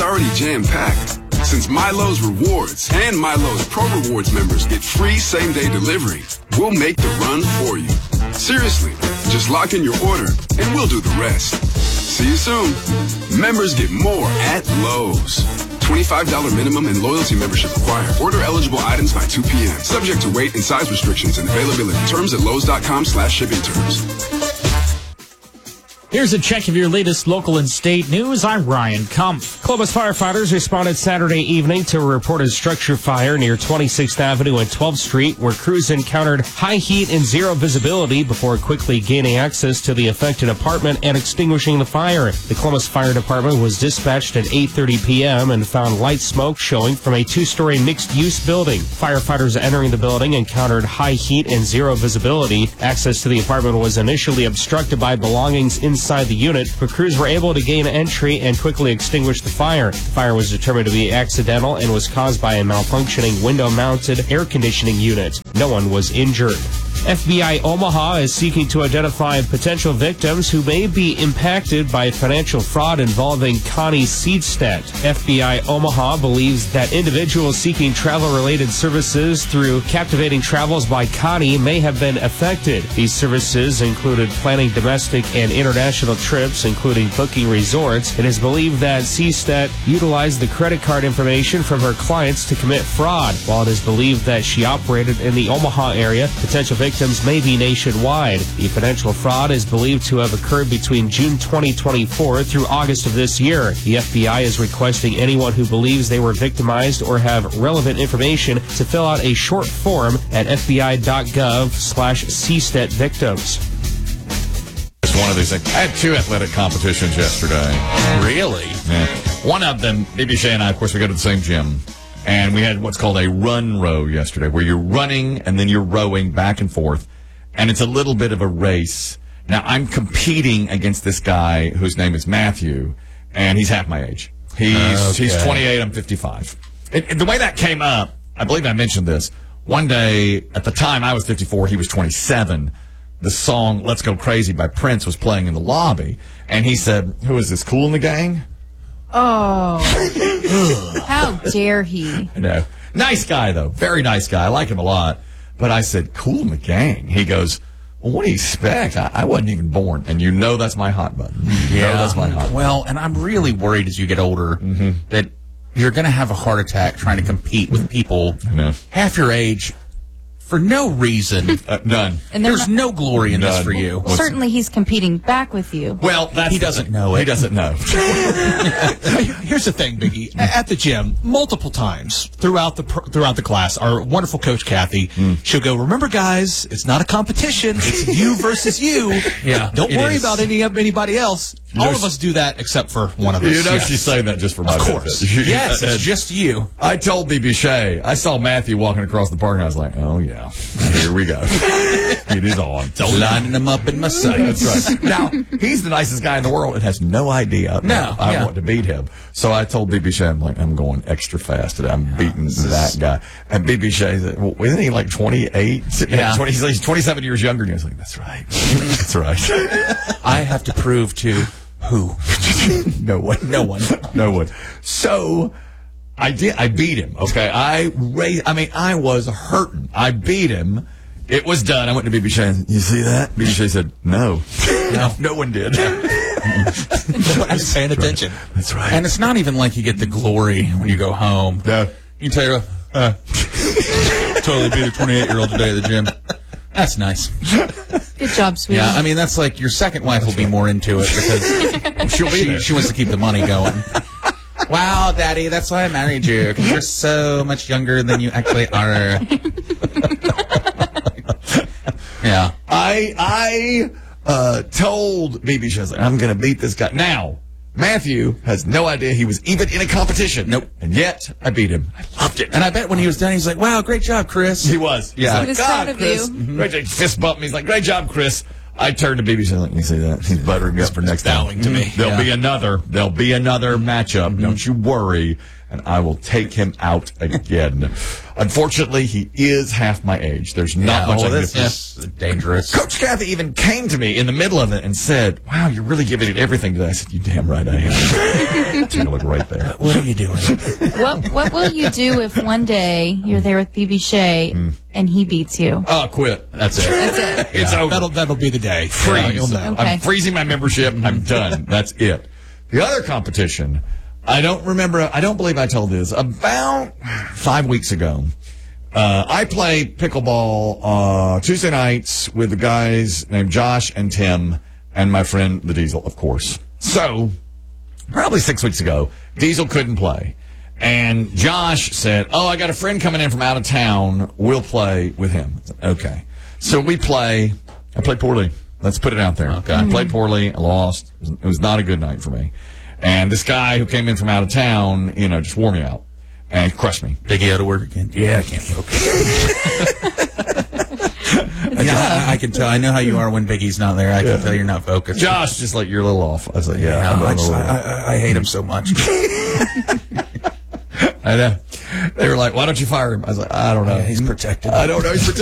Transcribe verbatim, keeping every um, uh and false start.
already jam-packed. Since Milo's Rewards and Milo's Pro Rewards members get free same-day delivery, we'll make the run for you. Seriously, just lock in your order and we'll do the rest. See you soon. Members get more at Lowe's. twenty-five dollars minimum and loyalty membership required. Order eligible items by two p.m. Subject to weight and size restrictions and availability. Terms at Lowe's.com slash shipping terms. Here's a check of your latest local and state news. I'm Ryan Kumpf. Columbus firefighters responded Saturday evening to a reported structure fire near twenty-sixth Avenue and twelfth Street, where crews encountered high heat and zero visibility before quickly gaining access to the affected apartment and extinguishing the fire. The Columbus Fire Department was dispatched at eight thirty p.m. and found light smoke showing from a two-story mixed-use building. Firefighters entering the building encountered high heat and zero visibility. Access to the apartment was initially obstructed by belongings inside Inside the unit, but crews were able to gain entry and quickly extinguish the fire. The fire was determined to be accidental and was caused by a malfunctioning window-mounted air conditioning unit. No one was injured. F B I Omaha is seeking to identify potential victims who may be impacted by financial fraud involving Connie Seedstedt. F B I Omaha believes that individuals seeking travel-related services through Captivating Travels by Connie may have been affected. These services included planning domestic and international trips, including booking resorts. It is believed that Seedstedt utilized the credit card information from her clients to commit fraud. While it is believed that she operated in the Omaha area, potential victims may be nationwide. The financial fraud is believed to have occurred between June twenty twenty-four through August of this year. The F B I is requesting anyone who believes they were victimized or have relevant information to fill out a short form at fbi.gov slash Seedstedt victims. It's one of these things. I had two athletic competitions yesterday. Really? Yeah. One of them, B B Shay and I, of course, we go to the same gym. And we had what's called a run row yesterday, where you're running and then you're rowing back and forth. And it's a little bit of a race. Now, I'm competing against this guy whose name is Matthew, and he's half my age. He's okay. He's twenty-eight, I'm fifty-five. It, it, the way that came up, I believe I mentioned this. One day, at the time I was fifty-four, he was twenty-seven. The song Let's Go Crazy by Prince was playing in the lobby. And he said, who is this, Kool in the Gang? Oh, how dare he? I know. Nice guy, though. Very nice guy. I like him a lot. But I said, Kool in the Gang. He goes, well, what do you expect? I, I wasn't even born. And you know that's my hot button. You yeah. know that's my hot button. Well, and I'm really worried as you get older mm-hmm. that you're going to have a heart attack trying to compete with people half your age for no reason. Uh, none. And there's no glory in None. this for you. Well, certainly he's competing back with you. Well, he doesn't know it. He doesn't know. Here's the thing, Biggie. At the gym, multiple times throughout the throughout the class, our wonderful coach, Kathy, mm. she'll go, remember, guys, it's not a competition. It's you versus you. Yeah, Don't worry is. about any anybody else. You All know, of us do that except for one of us. You know yes. she's saying that just for my Of course. benefit. Yes, it's just you. I told B B Shay, I saw Matthew walking across the park, and I was like, oh, yeah, here we go. It is on. Lining them up in my sights. That's right. Now, he's the nicest guy in the world and has no idea no, I yeah. want to beat him. So I told B B Shay, I'm like, I'm going extra fast today. I'm beating that guy. And B B Shay said, well, isn't he like twenty-eight? Yeah. twenty, he's twenty-seven years younger. And he was like, that's right. That's right. I have to prove to who? No one. No one. No one. So I did. I beat him. Okay. I raised. I mean, I was hurting. I beat him. It was done. I went to B B Shay and, you see that? B B Shay said, no. No. No one did. Nobody's paying attention. That's right. And it's not even like you get the glory when you go home. No. You tell you, uh, totally beat a twenty-eight-year-old today at the gym. That's nice. Good job, sweetie. Yeah, I mean, that's like your second wife will be more into it because she'll be she, she wants to keep the money going. Wow, Daddy, that's why I married you, because you're so much younger than you actually are. Yeah. I I uh, told B B Shay, like, I'm going to beat this guy. Now, Matthew has no idea he was even in a competition. Nope. And yet, I beat him. I loved it. And I bet when he was done, he was like, wow, great job, Chris. He was. Yeah. He was proud of Chris. you. Mm-hmm. Great job. Fist bump me. He's like, great job, Chris. I turned to B B Shay, like, you see that? He's buttering up for next time. Bowing to me. There'll Yeah. be another. There'll be another matchup. Mm-hmm. Don't you worry. And I will take him out again. Unfortunately, he is half my age. There's not Yeah, much well, I can this do. is dangerous. Coach Kathy even came to me in the middle of it and said, wow, you're really giving it everything today. I said, you damn right I am. take a look right there. What are you doing? What What will you do if one day you're there with B B Shea and he beats you? Oh, quit. That's it. That's it. It's Yeah, over. That'll that'll be the day. Freeze. Yeah, you'll know. Okay. I'm freezing my membership. I'm done. That's it. The other competition, I don't remember. I don't believe I told this. About five weeks ago, uh, I play pickleball uh, Tuesday nights with the guys named Josh and Tim and my friend the Diesel, of course. So probably six weeks ago, Diesel couldn't play. And Josh said, oh, I got a friend coming in from out of town. We'll play with him. I said, okay. So we play. I played poorly. Let's put it out there. Okay. I played poorly. I lost. It was, it was not a good night for me. And this guy who came in from out of town, you know, just wore me out and crushed me. Biggie out of work again. Yeah, I can't focus. yeah, I, I can tell. I know how you are when Biggie's not there. I can tell you're not focused. Josh, just like you're a little off. I was like, yeah. Yeah, I'm a I, just, little I, off. I, I hate him so much. I know. They were like, why don't you fire him? I was like, I don't know. Yeah, he's protected. I don't know. He's protected.